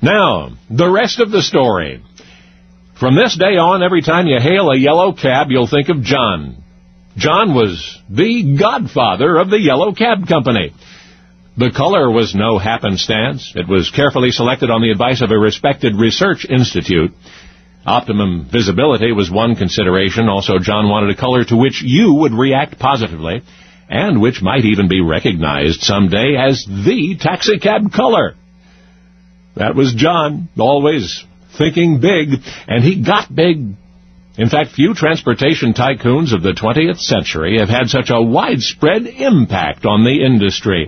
Now, the rest of the story. From this day on, every time you hail a yellow cab, you'll think of John. John was the godfather of the Yellow Cab Company. The color was no happenstance. It was carefully selected on the advice of a respected research institute. Optimum visibility was one consideration. Also, John wanted a color to which you would react positively, and which might even be recognized someday as the taxicab color. That was John, always thinking big, and he got big. In fact, few transportation tycoons of the 20th century have had such a widespread impact on the industry.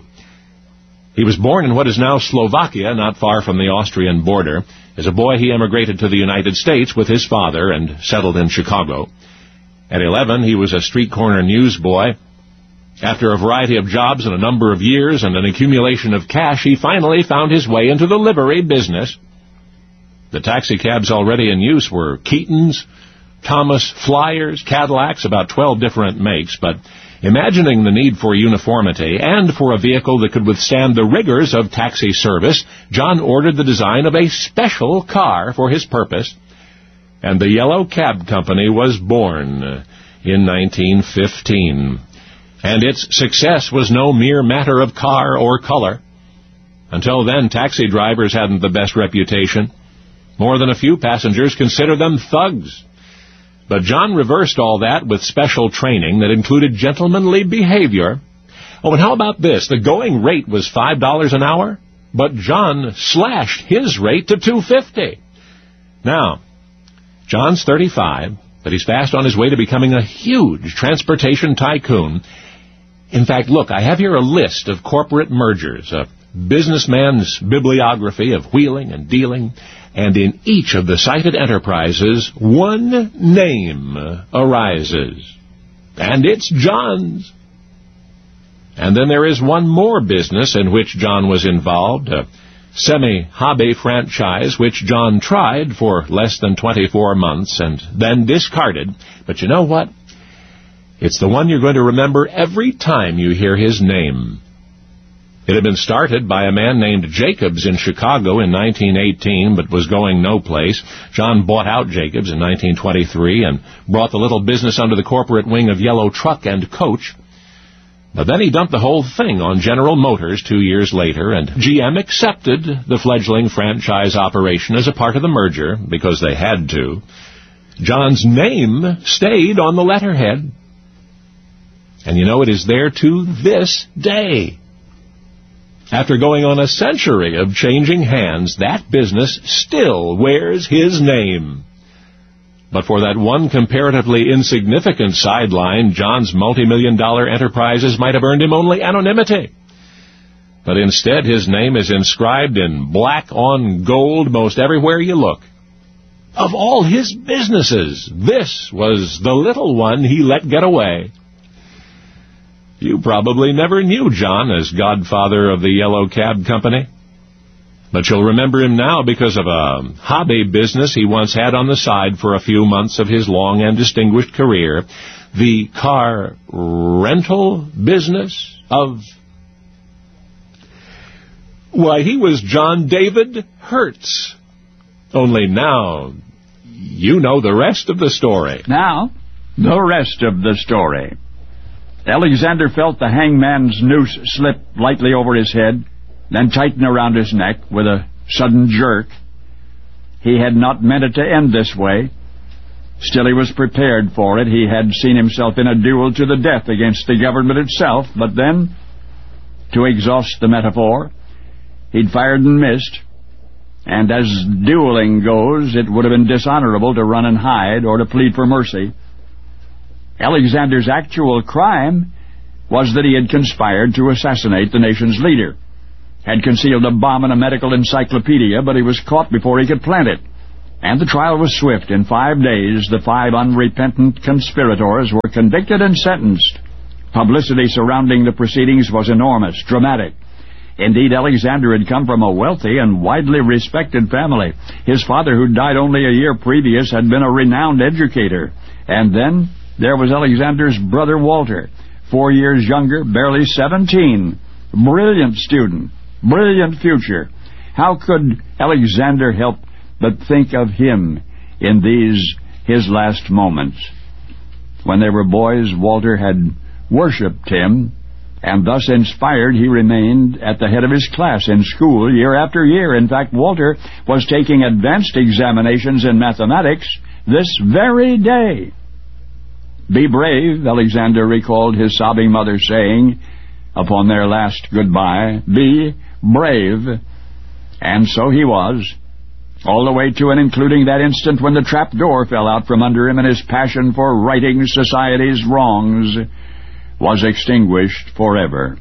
He was born in what is now Slovakia, not far from the Austrian border. As a boy, he emigrated to the United States with his father and settled in Chicago. At 11, he was a street corner newsboy. After a variety of jobs and a number of years and an accumulation of cash, he finally found his way into the livery business. The taxicabs already in use were Keatons, Thomas Flyers, Cadillacs, about 12 different makes, but imagining the need for uniformity and for a vehicle that could withstand the rigors of taxi service, John ordered the design of a special car for his purpose, and the Yellow Cab Company was born in 1915. And its success was no mere matter of car or color. Until then, taxi drivers hadn't the best reputation. More than a few passengers considered them thugs. But John reversed all that with special training that included gentlemanly behavior. Oh, and how about this? The going rate was $5 an hour, but John slashed his rate to $2.50. Now, John's 35, but he's fast on his way to becoming a huge transportation tycoon. In fact, look, I have here a list of corporate mergers, a businessman's bibliography of wheeling and dealing, and in each of the cited enterprises, one name arises, and it's John's. And then there is one more business in which John was involved, a semi-hobby franchise which John tried for less than 24 months and then discarded. But you know what? It's the one you're going to remember every time you hear his name. It had been started by a man named Jacobs in Chicago in 1918, but was going no place. John bought out Jacobs in 1923 and brought the little business under the corporate wing of Yellow Truck and Coach. But then he dumped the whole thing on General Motors 2 years later, and GM accepted the fledgling franchise operation as a part of the merger because they had to. John's name stayed on the letterhead. And you know, it is there to this day. After going on a century of changing hands, that business still wears his name. But for that one comparatively insignificant sideline, John's multi-million-dollar enterprises might have earned him only anonymity. But instead, his name is inscribed in black on gold most everywhere you look. Of all his businesses, this was the little one he let get away. You probably never knew John as godfather of the Yellow Cab Company. But you'll remember him now because of a hobby business he once had on the side for a few months of his long and distinguished career, the car rental business of... Why, he was John David Hertz. Only now, you know the rest of the story. Now, the rest of the story. Alexander felt the hangman's noose slip lightly over his head, then tighten around his neck with a sudden jerk. He had not meant it to end this way. Still, he was prepared for it. He had seen himself in a duel to the death against the government itself, but then, to exhaust the metaphor, he'd fired and missed. And as dueling goes, it would have been dishonorable to run and hide or to plead for mercy. Alexander's actual crime was that he had conspired to assassinate the nation's leader, had concealed a bomb in a medical encyclopedia, but he was caught before he could plant it. And the trial was swift. In 5 days, the 5 unrepentant conspirators were convicted and sentenced. Publicity surrounding the proceedings was enormous, dramatic. Indeed, Alexander had come from a wealthy and widely respected family. His father, who died only a year previous, had been a renowned educator. And then there was Alexander's brother Walter, 4 years younger, barely 17. Brilliant student, brilliant future. How could Alexander help but think of him in these his last moments? When they were boys, Walter had worshipped him, and thus inspired, he remained at the head of his class in school year after year. In fact, Walter was taking advanced examinations in mathematics this very day. "Be brave," Alexander recalled his sobbing mother saying upon their last goodbye. "Be brave." And so he was, all the way to and including that instant when the trap door fell out from under him and his passion for righting society's wrongs was extinguished forever.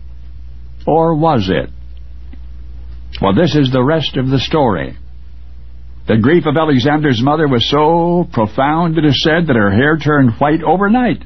Or was it? Well, this is the rest of the story. The grief of Alexander's mother was so profound, it is said, that her hair turned white overnight.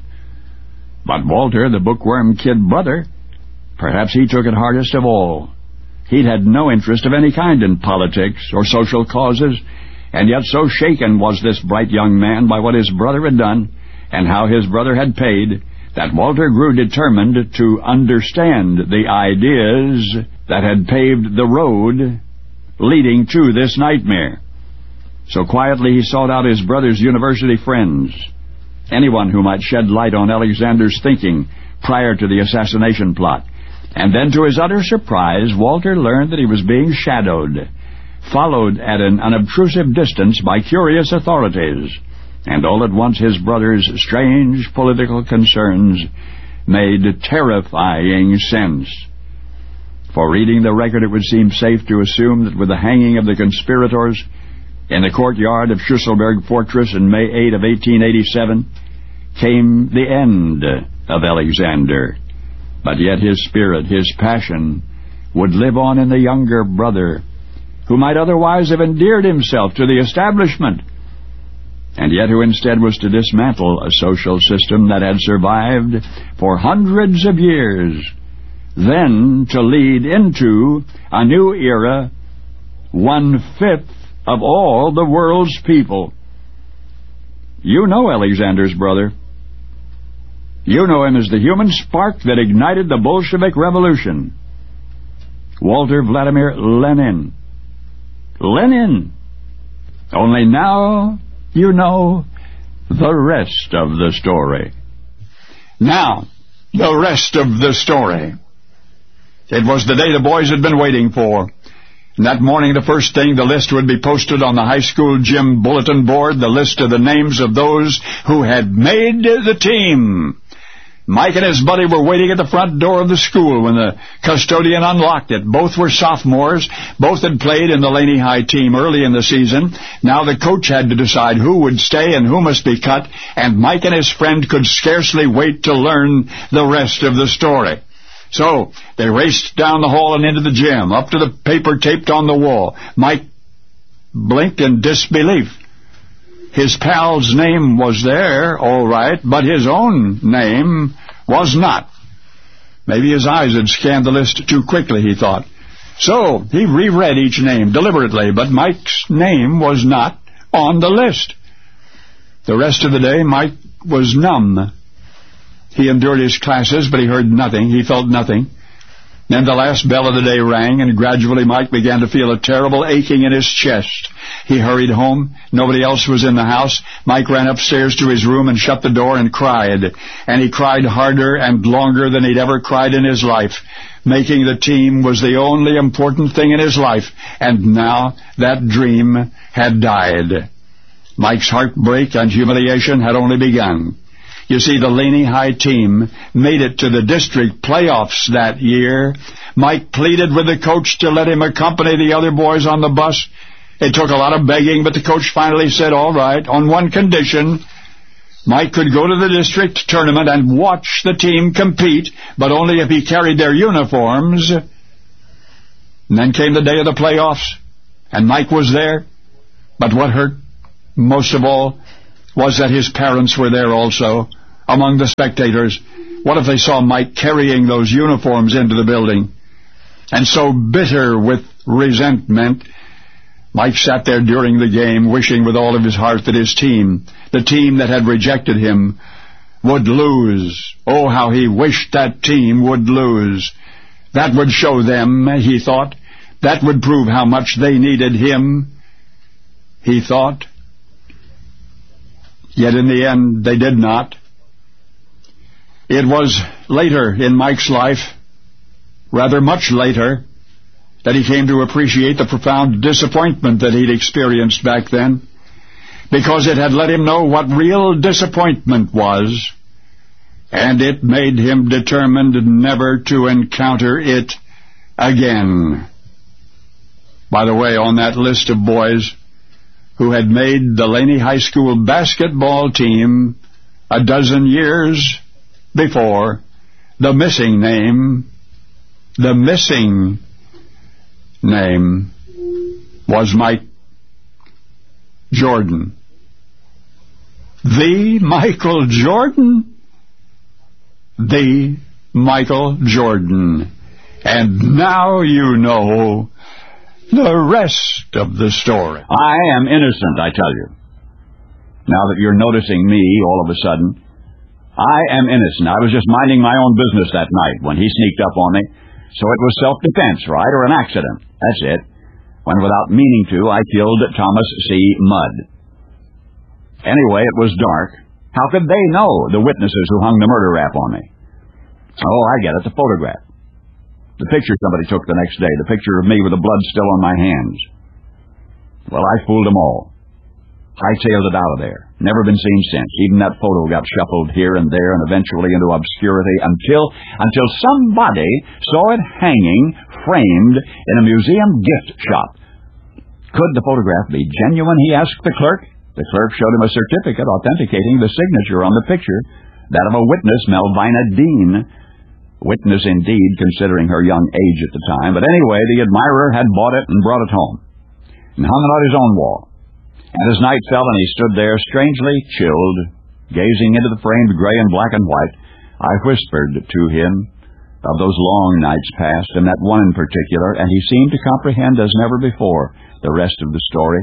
But Walter, the bookworm kid brother, perhaps he took it hardest of all. He'd had no interest of any kind in politics or social causes, and yet so shaken was this bright young man by what his brother had done and how his brother had paid, that Walter grew determined to understand the ideas that had paved the road leading to this nightmare. So quietly he sought out his brother's university friends, anyone who might shed light on Alexander's thinking prior to the assassination plot. And then, to his utter surprise, Walter learned that he was being shadowed, followed at an unobtrusive distance by curious authorities. And all at once his brother's strange political concerns made terrifying sense. For reading the record, it would seem safe to assume that with the hanging of the conspirators in the courtyard of Schusselburg Fortress in May 8 of 1887 came the end of Alexander. But yet his spirit, his passion, would live on in the younger brother, who might otherwise have endeared himself to the establishment, and yet who instead was to dismantle a social system that had survived for hundreds of years, then to lead into a new era, 1/5 of all the world's people. You know Alexander's brother. You know him as the human spark that ignited the Bolshevik Revolution. Walter Vladimir Lenin. Lenin! Only now you know the rest of the story. Now, the rest of the story. It was the day the boys had been waiting for. And that morning, the first thing, the list would be posted on the high school gym bulletin board, the list of the names of those who had made the team. Mike and his buddy were waiting at the front door of the school when the custodian unlocked it. Both were sophomores. Both had played in the Laney High team early in the season. Now the coach had to decide who would stay and who must be cut, and Mike and his friend could scarcely wait to learn the rest of the story. So they raced down the hall and into the gym, up to the paper taped on the wall. Mike blinked in disbelief. His pal's name was there, all right, but his own name was not. Maybe his eyes had scanned the list too quickly, he thought. So he reread each name deliberately, but Mike's name was not on the list. The rest of the day, Mike was numb. He endured his classes, but he heard nothing. He felt nothing. Then the last bell of the day rang, and gradually Mike began to feel a terrible aching in his chest. He hurried home. Nobody else was in the house. Mike ran upstairs to his room and shut the door and cried. And he cried harder and longer than he'd ever cried in his life. Making the team was the only important thing in his life, and now that dream had died. Mike's heartbreak and humiliation had only begun. You see, the Laney High team made it to the district playoffs that year. Mike pleaded with the coach to let him accompany the other boys on the bus. It took a lot of begging, but the coach finally said, all right, on one condition. Mike could go to the district tournament and watch the team compete, but only if he carried their uniforms. And then came the day of the playoffs, and Mike was there. But what hurt most of all was that his parents were there also, among the spectators. What if they saw Mike carrying those uniforms into the building? And so bitter with resentment, Mike sat there during the game, wishing with all of his heart that his team, the team that had rejected him, would lose. Oh, how he wished that team would lose. That would show them, he thought, That would prove how much they needed him, he thought. Yet in the end, they did not. It was later in Mike's life, rather much later, that he came to appreciate the profound disappointment that he'd experienced back then, because it had let him know what real disappointment was, and it made him determined never to encounter it again. By the way, on that list of boys who had made the Laney High School basketball team a dozen years before, the missing name was Mike Jordan. The Michael Jordan? The Michael Jordan. And now you know the rest of the story. I am innocent, I tell you. Now that you're noticing me all of a sudden, I am innocent. I was just minding my own business that night when he sneaked up on me. So it was self-defense, right, or an accident. That's it. When without meaning to, I killed Thomas C. Mudd. Anyway, it was dark. How could they know, the witnesses who hung the murder rap on me? Oh, I get it, the photograph. The picture somebody took the next day, the picture of me with the blood still on my hands. Well, I fooled them all. Hightailed it out of there. Never been seen since. Even that photo got shuffled here and there and eventually into obscurity until somebody saw it hanging, framed, in a museum gift shop. Could the photograph be genuine, he asked the clerk. The clerk showed him a certificate authenticating the signature on the picture, that of a witness, Melvina Dean. Witness indeed, considering her young age at the time. But anyway, the admirer had bought it and brought it home, and hung it on his own wall. And as night fell and he stood there, strangely chilled, gazing into the framed gray and black and white, I whispered to him of those long nights past, and that one in particular, and he seemed to comprehend as never before the rest of the story.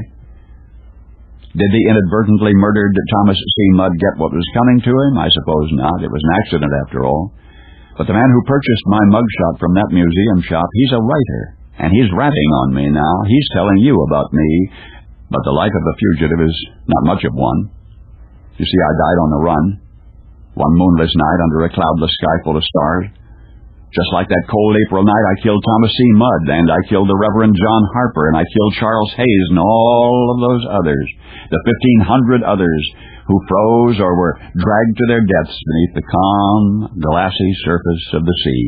Did the inadvertently murdered Thomas C. Mudd get what was coming to him? I suppose not. It was an accident after all. But the man who purchased my mugshot from that museum shop, he's a writer, and he's ratting on me now. He's telling you about me, but the life of a fugitive is not much of one. You see, I died on the run, one moonless night under a cloudless sky full of stars. Just like that cold April night, I killed Thomas C. Mudd, and I killed the Reverend John Harper, and I killed Charles Hayes, and all of those others, the 1,500 others who froze or were dragged to their deaths beneath the calm, glassy surface of the sea.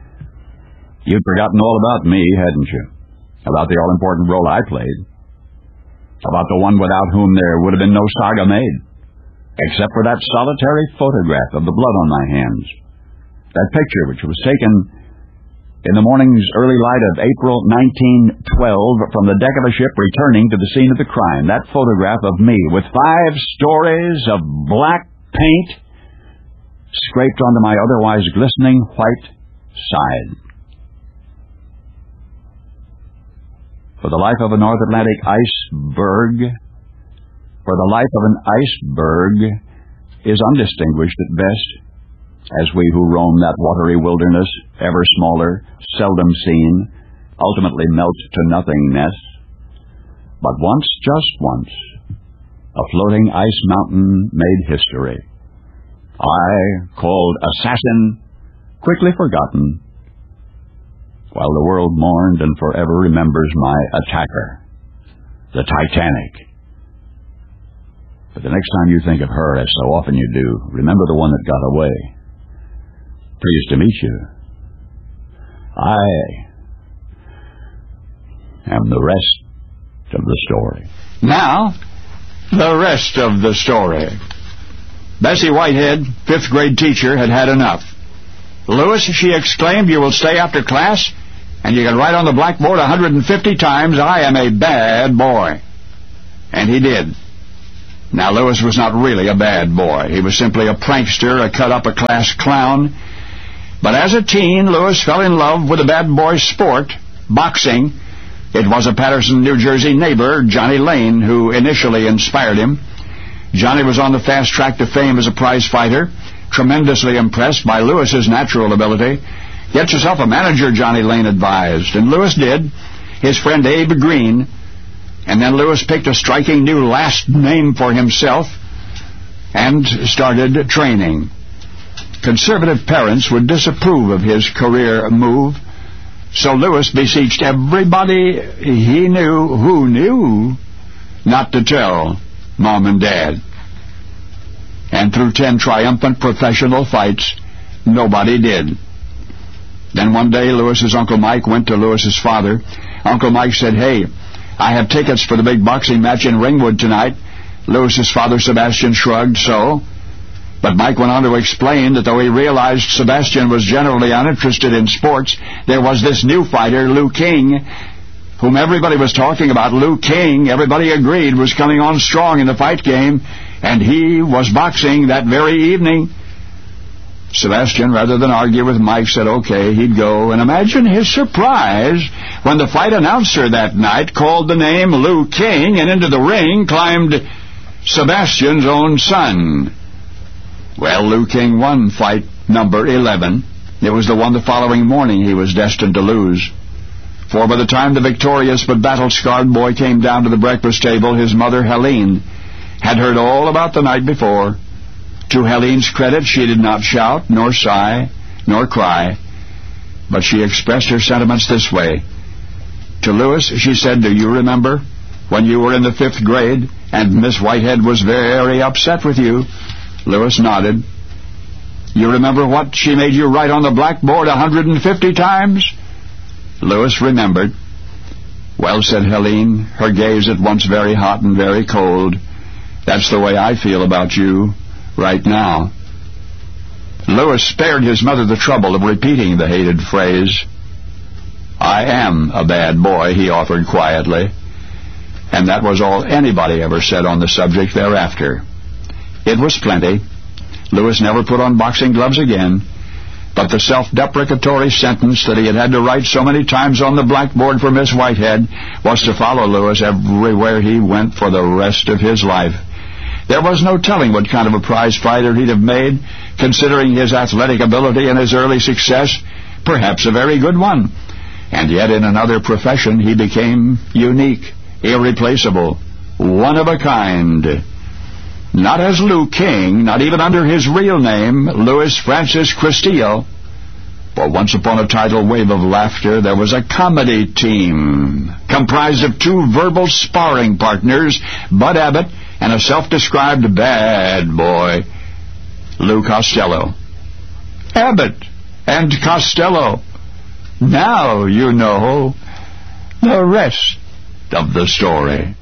You'd forgotten all about me, hadn't you? About the all-important role I played. About the one without whom there would have been no saga made, except for that solitary photograph of the blood on my hands. That picture, which was taken in the morning's early light of April 1912 from the deck of a ship returning to the scene of the crime. That photograph of me with 5 stories of black paint scraped onto my otherwise glistening white side. For the life of a North Atlantic iceberg, is undistinguished at best, as we who roam that watery wilderness, ever smaller, seldom seen, ultimately melt to nothingness. But once, just once, a floating ice mountain made history. I, called assassin, quickly forgotten, while the world mourned and forever remembers my attacker, the Titanic. But the next time you think of her, as so often you do, remember the one that got away. Pleased to meet you. I am the rest of the story. Now, the rest of the story. Bessie Whitehead, 5th grade teacher, had had enough. Lewis, she exclaimed, you will stay after class, and you can write on the blackboard 150 times, I am a bad boy. And he did. Now, Lewis was not really a bad boy. He was simply a prankster, a cut-up-a-class clown. But as a teen, Lewis fell in love with a bad boy sport, boxing. It was a Patterson, New Jersey neighbor, Johnny Lane, who initially inspired him. Johnny was on the fast track to fame as a prize fighter, tremendously impressed by Lewis's natural ability. Get yourself a manager, Johnny Lane advised, and Lewis did. his friend Abe Green, and then Lewis picked a striking new last name for himself and started training. Conservative parents would disapprove of his career move, so Lewis beseeched everybody he knew who knew not to tell Mom and Dad. And through 10 triumphant professional fights, nobody did. Then one day, Lewis's Uncle Mike went to Lewis's father. Uncle Mike said, "Hey, I have tickets for the big boxing match in Ringwood tonight." Lewis's father, Sebastian, shrugged so. But Mike went on to explain that though he realized Sebastian was generally uninterested in sports, there was this new fighter, Lou King, whom everybody was talking about. Lou King, everybody agreed, was coming on strong in the fight game, and he was boxing that very evening. Sebastian, rather than argue with Mike, said okay, he'd go, and imagine his surprise when the fight announcer that night called the name Lou King, and into the ring climbed Sebastian's own son. Well, Lou King won fight number 11. It was the one the following morning he was destined to lose. For by the time the victorious but battle-scarred boy came down to the breakfast table, his mother, Helene, had heard all about the night before. To Helene's credit, she did not shout, nor sigh, nor cry, but she expressed her sentiments this way. To Lewis, she said, "Do you remember when you were in the 5th grade and Miss Whitehead was very upset with you?" Lewis nodded. "You remember what she made you write on the blackboard 150 times?" Lewis remembered. "Well," said Helene, her gaze at once very hot and very cold, "that's the way I feel about you right now." Lewis spared his mother the trouble of repeating the hated phrase. "I am a bad boy," he offered quietly. And that was all anybody ever said on the subject thereafter. It was plenty. Lewis never put on boxing gloves again, but the self-deprecatory sentence that he had to write so many times on the blackboard for Miss Whitehead was to follow Lewis everywhere he went for the rest of his life. There was no telling what kind of a prize fighter he'd have made, considering his athletic ability and his early success, perhaps a very good one. And yet in another profession he became unique, irreplaceable, one of a kind. Not as Lou King, not even under his real name, Louis Francis Castillo. For once upon a tidal wave of laughter, there was a comedy team comprised of 2 verbal sparring partners, Bud Abbott and a self-described bad boy, Lou Costello. Abbott and Costello. Now you know the rest of the story.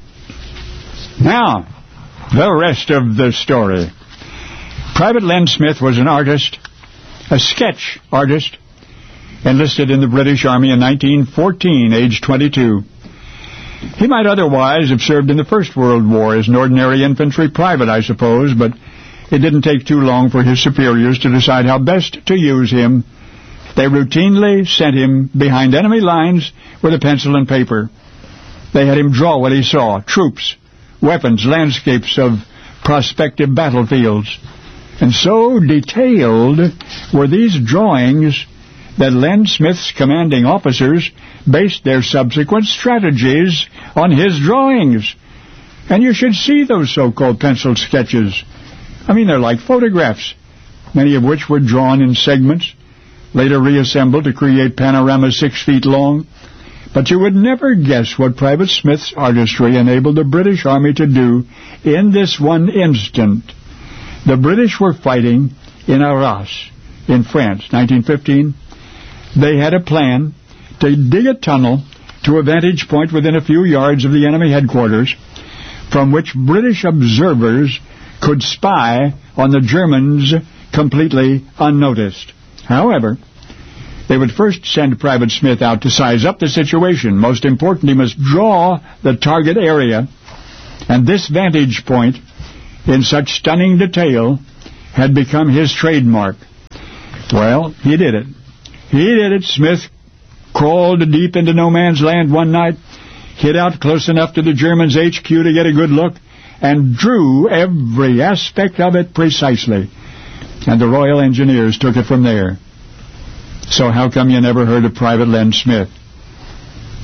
Now, the rest of the story. Private Len Smith was an artist, a sketch artist, enlisted in the British Army in 1914, age 22. He might otherwise have served in the First World War as an ordinary infantry private, I suppose, but it didn't take too long for his superiors to decide how best to use him. They routinely sent him behind enemy lines with a pencil and paper. They had him draw what he saw: troops, weapons, landscapes of prospective battlefields. And so detailed were these drawings that Len Smith's commanding officers based their subsequent strategies on his drawings. And you should see those so-called pencil sketches. I mean, they're like photographs, many of which were drawn in segments, later reassembled to create panoramas 6 feet long. But you would never guess what Private Smith's artistry enabled the British Army to do in this one instant. The British were fighting in Arras, in France, 1915. They had a plan to dig a tunnel to a vantage point within a few yards of the enemy headquarters, from which British observers could spy on the Germans completely unnoticed. However, they would first send Private Smith out to size up the situation. Most important, he must draw the target area, and this vantage point, in such stunning detail, had become his trademark. Well, he did it. He did it. Smith crawled deep into no man's land one night, hid out close enough to the Germans' HQ to get a good look, and drew every aspect of it precisely. And the Royal Engineers took it from there. So how come you never heard of Private Len Smith?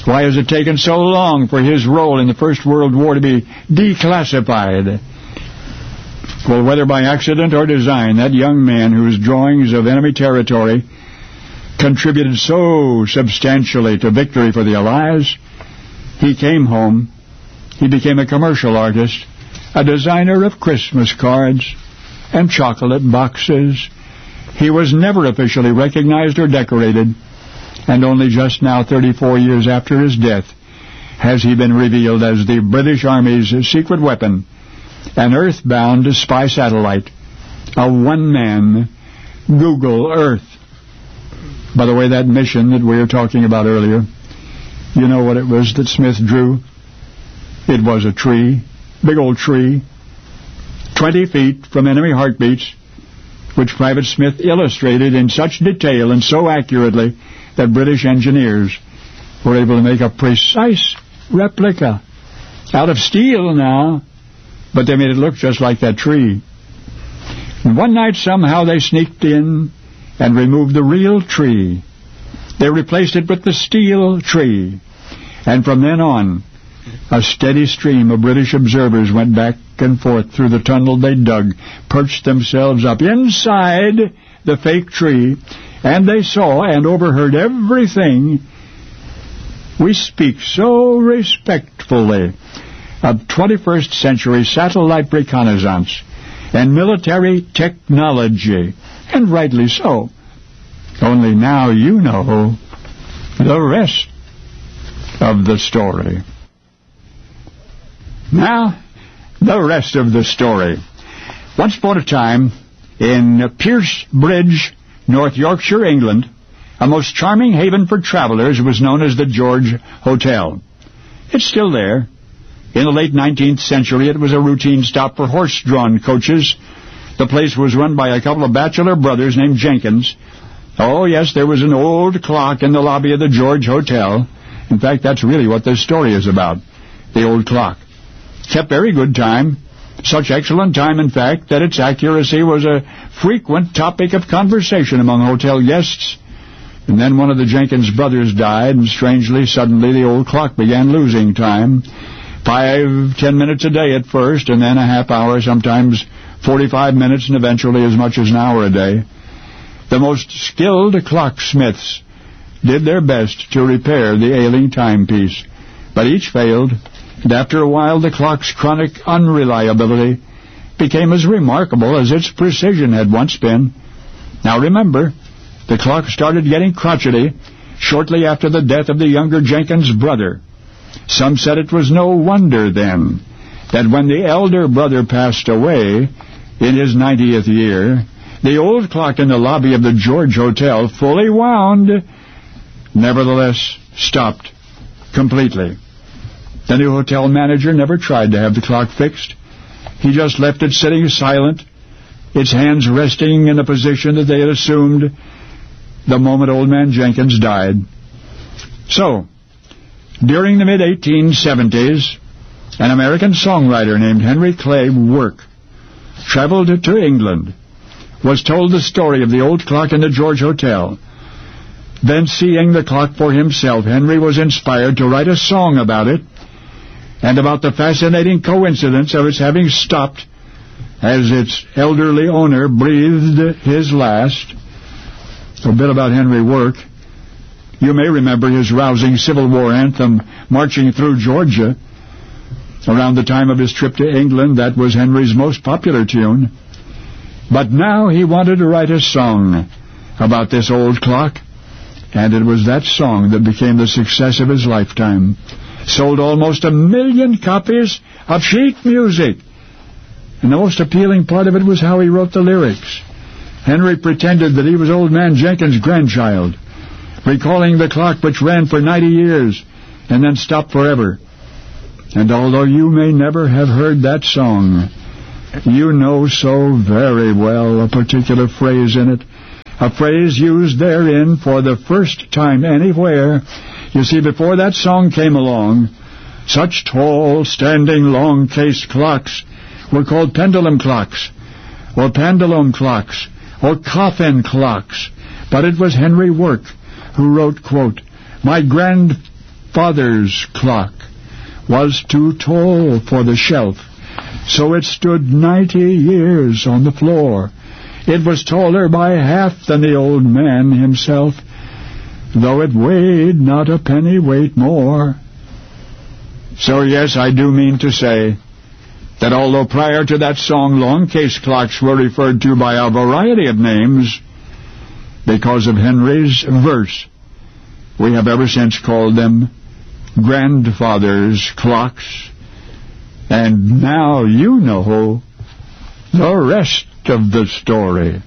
Why has it taken so long for his role in the First World War to be declassified? Well, whether by accident or design, that young man whose drawings of enemy territory contributed so substantially to victory for the Allies, he came home. He became a commercial artist, a designer of Christmas cards and chocolate boxes. He was never officially recognized or decorated, and only just now, 34 years after his death, has he been revealed as the British Army's secret weapon, an Earth-bound spy satellite, a one-man Google Earth. By the way, that mission that we were talking about earlier, you know what it was that Smith drew? It was a tree, big old tree, 20 feet from enemy heartbeats, which Private Smith illustrated in such detail and so accurately that British engineers were able to make a precise replica out of steel now, but they made it look just like that tree. And one night somehow they sneaked in and removed the real tree. They replaced it with the steel tree. And from then on, a steady stream of British observers went back and forth through the tunnel they dug, perched themselves up inside the fake tree, and they saw and overheard everything. We speak so respectfully of 21st century satellite reconnaissance and military technology, and rightly so. Only now you know the rest of the story. Now, the rest of the story. Once upon a time, in Pierce Bridge, North Yorkshire, England, a most charming haven for travelers was known as the George Hotel. It's still there. In the late 19th century, it was a routine stop for horse-drawn coaches. The place was run by a couple of bachelor brothers named Jenkins. Oh, yes, there was an old clock in the lobby of the George Hotel. In fact, that's really what this story is about, the old clock. Kept very good time, such excellent time, in fact, that its accuracy was a frequent topic of conversation among hotel guests. And then one of the Jenkins brothers died, and strangely, suddenly, the old clock began losing time. 5-10 minutes a day at first, and then a half hour, sometimes 45 minutes, and eventually as much as an hour a day. The most skilled clocksmiths did their best to repair the ailing timepiece, but each failed, and after a while the clock's chronic unreliability became as remarkable as its precision had once been. Now remember, the clock started getting crotchety shortly after the death of the younger Jenkins brother. Some said it was no wonder then that when the elder brother passed away in his 90th year, the old clock in the lobby of the George Hotel, fully wound, nevertheless stopped completely. The new hotel manager never tried to have the clock fixed. He just left it sitting silent, its hands resting in the position that they had assumed the moment old man Jenkins died. So, during the mid-1870s, an American songwriter named Henry Clay Work traveled to England, was told the story of the old clock in the George Hotel. Then, seeing the clock for himself, Henry was inspired to write a song about it and about the fascinating coincidence of its having stopped as its elderly owner breathed his last. A bit about Henry Work. You may remember his rousing Civil War anthem, Marching Through Georgia. Around the time of his trip to England, that was Henry's most popular tune. But now he wanted to write a song about this old clock, and it was that song that became the success of his lifetime. Sold almost 1 million copies of sheet music, and the most appealing part of it was how he wrote the lyrics. Henry pretended that he was old man Jenkins' grandchild, recalling the clock which ran for 90 years and then stopped forever. And although you may never have heard that song, you know so very well a particular phrase in it, a phrase used therein for the first time anywhere. You see, before that song came along, such tall, standing, long-case clocks were called pendulum clocks, or pendulum clocks, or coffin clocks. But it was Henry Work who wrote, quote, "My grandfather father's clock was too tall for the shelf, so it stood 90 years on the floor. It was taller by half than the old man himself, though it weighed not a pennyweight more. So yes, I do mean to say that although prior to that song long case clocks were referred to by a variety of names, because of Henry's verse, we have ever since called them grandfather's clocks. And now you know the rest of the story.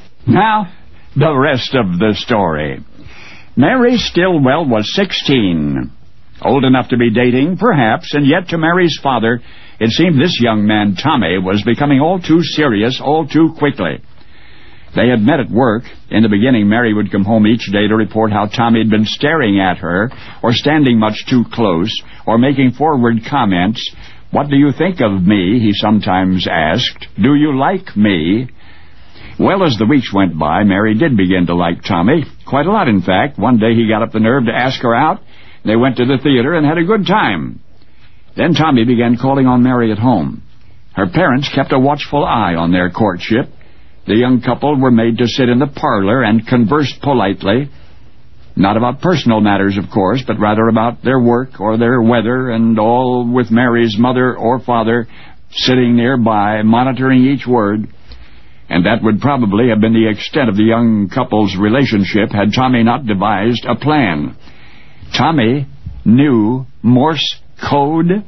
Now, the rest of the story. Mary Stillwell was 16. Old enough to be dating, perhaps, and yet to Mary's father, it seemed this young man, Tommy, was becoming all too serious all too quickly. They had met at work. In the beginning, Mary would come home each day to report how Tommy had been staring at her, or standing much too close, or making forward comments. "What do you think of me?" he sometimes asked. "Do you like me?" Well, as the weeks went by, Mary did begin to like Tommy. Quite a lot, in fact. One day he got up the nerve to ask her out. They went to the theater and had a good time. Then Tommy began calling on Mary at home. Her parents kept a watchful eye on their courtship. The young couple were made to sit in the parlor and converse politely, not about personal matters, of course, but rather about their work or their weather, and all with Mary's mother or father sitting nearby, monitoring each word. And that would probably have been the extent of the young couple's relationship had Tommy not devised a plan. Tommy knew Morse code.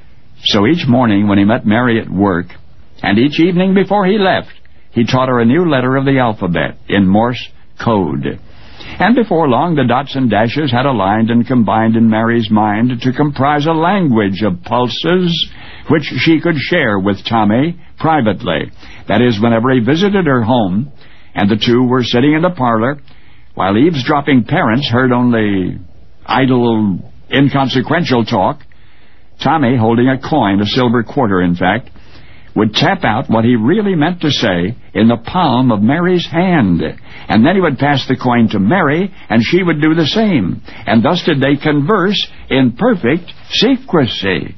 So each morning when he met Mary at work, and each evening before he left, he taught her a new letter of the alphabet in Morse code. And before long, the dots and dashes had aligned and combined in Mary's mind to comprise a language of pulses which she could share with Tommy privately. That is, whenever he visited her home, and the two were sitting in the parlor, while eavesdropping parents heard only idle, inconsequential talk, Tommy, holding a coin, a silver quarter in fact, would tap out what he really meant to say in the palm of Mary's hand. And then he would pass the coin to Mary, and she would do the same. And thus did they converse in perfect secrecy.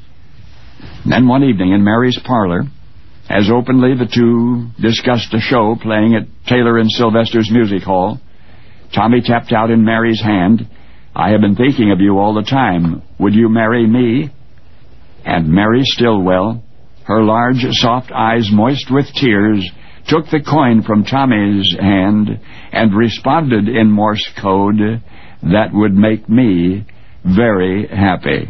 Then one evening in Mary's parlor, as openly the two discussed a show playing at Taylor and Sylvester's Music Hall, Tommy tapped out in Mary's hand, "I have been thinking of you all the time. Would you marry me?" And Mary Stillwell, her large, soft eyes moist with tears, took the coin from Tommy's hand and responded in Morse code, "That would make me very happy."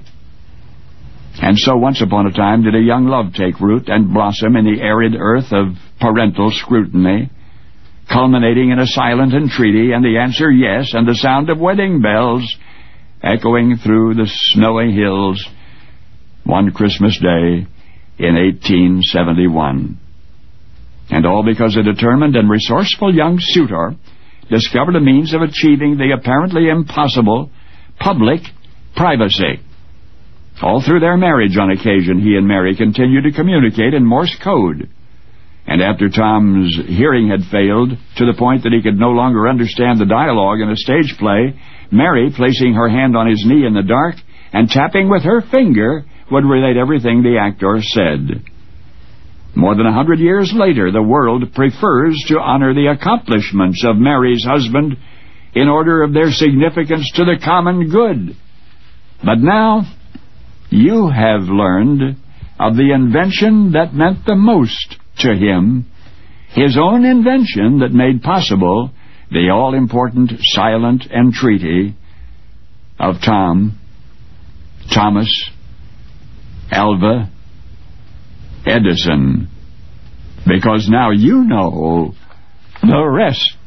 And so once upon a time did a young love take root and blossom in the arid earth of parental scrutiny, culminating in a silent entreaty and the answer yes, and the sound of wedding bells echoing through the snowy hills one Christmas day in 1871. And all because a determined and resourceful young suitor discovered a means of achieving the apparently impossible public privacy. All through their marriage on occasion, he and Mary continued to communicate in Morse code. And after Tom's hearing had failed to the point that he could no longer understand the dialogue in a stage play, Mary, placing her hand on his knee in the dark and tapping with her finger, would relate everything the actor said. More than 100 years later, the world prefers to honor the accomplishments of Mary's husband in order of their significance to the common good. But now, you have learned of the invention that meant the most to him, his own invention that made possible the all-important silent entreaty of Thomas Alva Edison. Because now you know the rest